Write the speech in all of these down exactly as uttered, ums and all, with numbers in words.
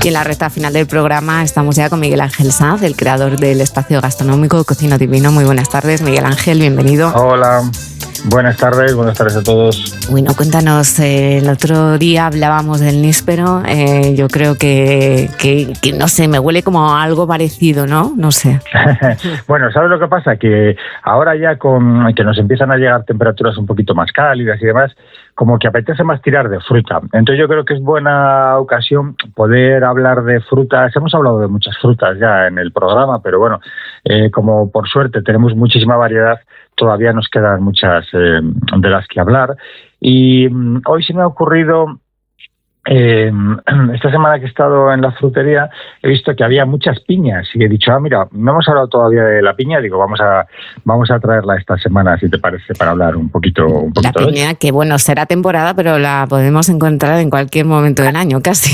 Y en la recta final del programa estamos ya con Miguel Ángel Sanz, el creador del espacio gastronómico Cocina Divino. Muy buenas tardes, Miguel Ángel, bienvenido. Hola. Buenas tardes, buenas tardes a todos. Bueno, cuéntanos, eh, el otro día hablábamos del níspero, eh, yo creo que, que, que, no sé, me huele como algo parecido, ¿no? No sé. Bueno, ¿sabes lo que pasa? Que ahora ya con que nos empiezan a llegar temperaturas un poquito más cálidas y demás, como que apetece más tirar de fruta. Entonces yo creo que es buena ocasión poder hablar de frutas. Hemos hablado de muchas frutas ya en el programa, pero bueno, eh, como por suerte tenemos muchísima variedad, todavía nos quedan muchas eh, de las que hablar. Y um, hoy se me ha ocurrido, eh, esta semana que he estado en la frutería, he visto que había muchas piñas y he dicho, ah, mira, no hemos hablado todavía de la piña, digo, vamos a vamos a traerla esta semana, si te parece, para hablar un poquito, un poquito la piña, que bueno, será temporada, pero la podemos encontrar en cualquier momento del año, casi.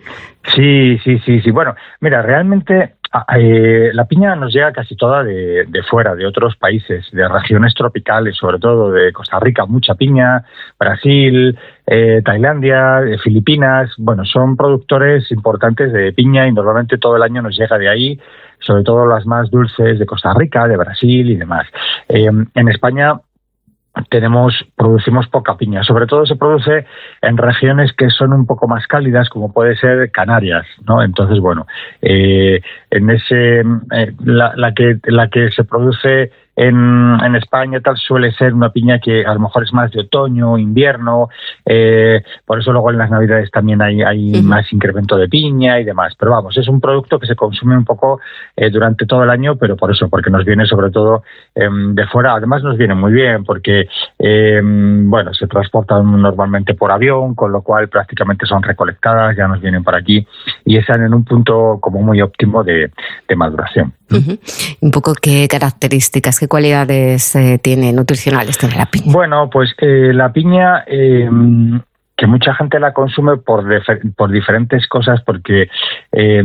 Sí, sí, sí, sí. Bueno, mira, realmente eh, la piña nos llega casi toda de, de fuera, de otros países, de regiones tropicales, sobre todo de Costa Rica, mucha piña, Brasil, eh, Tailandia, eh, Filipinas. Bueno, son productores importantes de piña y normalmente todo el año nos llega de ahí, sobre todo las más dulces de Costa Rica, de Brasil y demás. Eh, en España tenemos producimos poca piña, sobre todo se produce en regiones que son un poco más cálidas, como puede ser Canarias, ¿no? Entonces, bueno, eh, en ese eh, la, la que la que se produce en, en España tal suele ser una piña que a lo mejor es más de otoño, invierno, eh, por eso luego en las Navidades también hay, hay uh-huh. más incremento de piña y demás. Pero vamos, es un producto que se consume un poco eh, durante todo el año, pero por eso, porque nos viene sobre todo eh, de fuera. Además nos viene muy bien porque eh, bueno, se transportan normalmente por avión, con lo cual prácticamente son recolectadas, ya nos vienen por aquí y están en un punto como muy óptimo de, de maduración. Uh-huh. Un poco qué características, qué cualidades eh, tiene nutricionales tiene la piña. Bueno, pues eh, la piña, eh, que mucha gente la consume por, defer- por diferentes cosas, porque eh,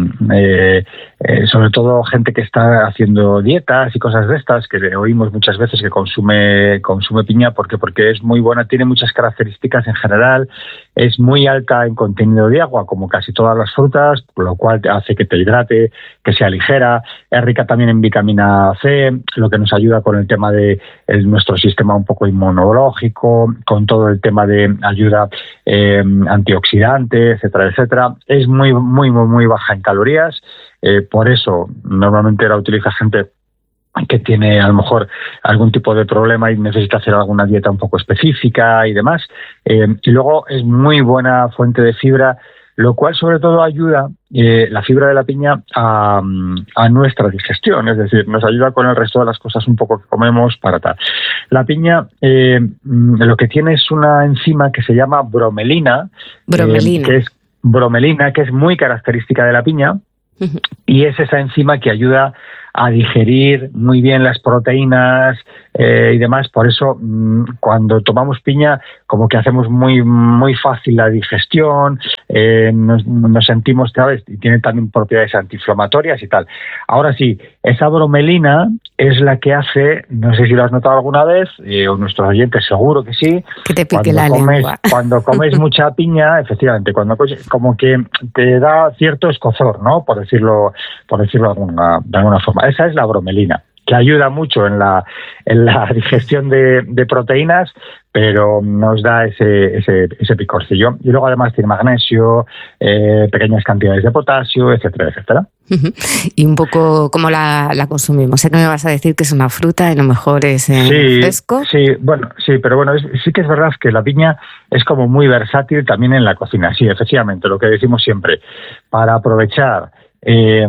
eh, eh, sobre todo gente que está haciendo dietas y cosas de estas, que oímos muchas veces que consume consume piña, porque porque es muy buena, tiene muchas características en general, es muy alta en contenido de agua, como casi todas las frutas, por lo cual hace que te hidrate, que sea ligera, es rica también en vitamina C, lo que nos ayuda con el tema de el, nuestro sistema un poco inmunológico, con todo el tema de ayuda eh, antioxidante, etcétera, etcétera. Es muy, muy, muy, muy baja en calorías, eh, por eso normalmente la utiliza gente que tiene a lo mejor algún tipo de problema y necesita hacer alguna dieta un poco específica y demás. Eh, y luego es muy buena fuente de fibra, lo cual sobre todo ayuda, eh, la fibra de la piña, a, a nuestra digestión, es decir, nos ayuda con el resto de las cosas un poco que comemos para tal. La piña eh, lo que tiene es una enzima que se llama bromelina, bromelina. Eh, que es bromelina, que es muy característica de la piña, uh-huh. y es esa enzima que ayuda a digerir muy bien las proteínas eh, y demás. Por eso, mmm, cuando tomamos piña, como que hacemos muy muy fácil la digestión, eh, nos, nos sentimos, ¿sabes? Y tiene también propiedades antiinflamatorias y tal. Ahora sí, esa bromelina es la que hace, no sé si lo has notado alguna vez, eh, o nuestros oyentes seguro que sí, que te pique cuando la comes, lengua. Cuando comes mucha piña, efectivamente, cuando como que te da cierto escozor, ¿no? Por decirlo, por decirlo de alguna, de alguna forma. Esa es la bromelina, que ayuda mucho en la, en la digestión de, de proteínas, pero nos da ese, ese, ese picorcillo. Y luego además tiene magnesio, eh, pequeñas cantidades de potasio, etcétera, etcétera. Uh-huh. Y un poco cómo la, la consumimos. Sé que me vas a decir que es una fruta y a lo mejor es eh, sí, fresco. Sí, bueno, sí, pero bueno, es, sí que es verdad que la piña es como muy versátil también en la cocina. Sí, efectivamente, lo que decimos siempre, para aprovechar Eh,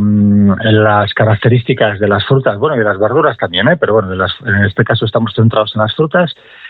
las características de las frutas, bueno, y de las verduras también, ¿eh? Pero bueno, de las, en este caso estamos centrados en las frutas,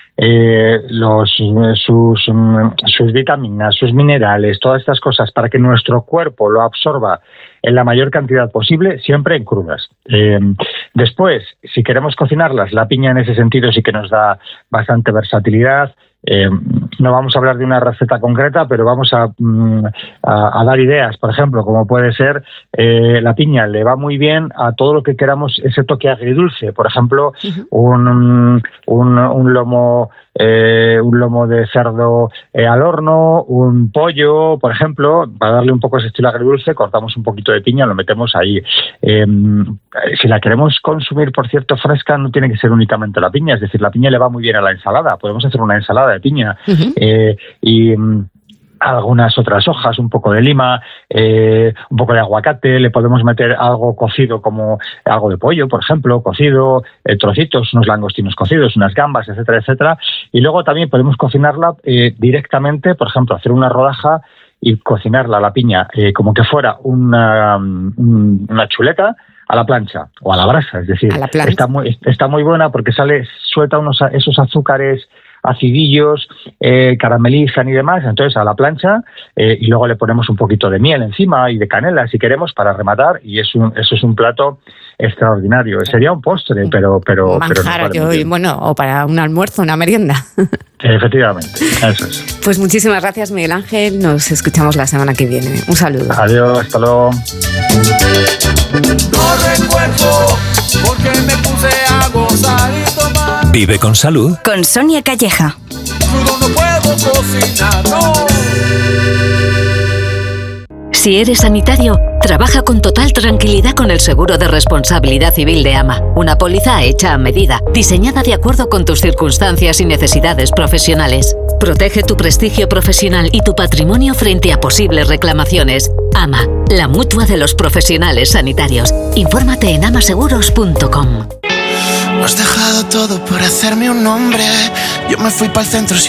eh, los, sus, sus vitaminas, sus minerales, todas estas cosas, para que nuestro cuerpo lo absorba en la mayor cantidad posible, siempre en crudas. Eh, después, si queremos cocinarlas, la piña en ese sentido sí que nos da bastante versatilidad. eh, no vamos a hablar de una receta concreta, pero vamos a, a, a dar ideas. Por ejemplo, como puede ser, eh, la piña le va muy bien a todo lo que queramos, ese toque agridulce. Por ejemplo, uh-huh. un, un, un lomo eh, un lomo de cerdo eh, al horno, un pollo, por ejemplo, para darle un poco ese estilo agridulce, cortamos un poquito de piña, lo metemos ahí. Eh, si la queremos consumir, por cierto, fresca, no tiene que ser únicamente la piña, es decir, la piña le va muy bien a la ensalada, podemos hacer una ensalada de piña uh-huh. eh, y algunas otras hojas, un poco de lima, eh, un poco de aguacate, le podemos meter algo cocido como algo de pollo, por ejemplo, cocido, eh, trocitos, unos langostinos cocidos, unas gambas, etcétera, etcétera. Y luego también podemos cocinarla eh, directamente, por ejemplo, hacer una rodaja y cocinarla, la piña, eh, como que fuera una, una chuleta a la plancha o a la brasa, es decir, está muy, está muy buena porque sale, suelta unos, esos azúcares acidillos, eh, caramelizan y demás, entonces a la plancha eh, y luego le ponemos un poquito de miel encima y de canela si queremos para rematar y es un, eso es un plato extraordinario. Sería un postre, pero... pero, Manjar, pero no vale yo, bueno, o para un almuerzo, una merienda. Efectivamente, eso es. Pues muchísimas gracias, Miguel Ángel, nos escuchamos la semana que viene. Un saludo. Adiós, hasta luego. No recuerdo porque me puse a gozar y tomar. Vive con salud. Con Sonia Calleja. Crudo no puedo cocinar, no. Si eres sanitario, trabaja con total tranquilidad con el seguro de responsabilidad civil de AMA. Una póliza hecha a medida, diseñada de acuerdo con tus circunstancias y necesidades profesionales. Protege tu prestigio profesional y tu patrimonio frente a posibles reclamaciones. AMA, la mutua de los profesionales sanitarios. Infórmate en amaseguros punto com. Has dejado todo por hacerme un nombre. Yo me fui para el centro.